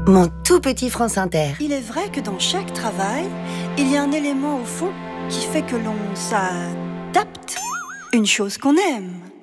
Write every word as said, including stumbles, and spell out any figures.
Mon tout petit France Inter. Il est vrai que dans chaque travail, il y a un élément au fond qui fait que l'on s'adapte. Une chose qu'on aime.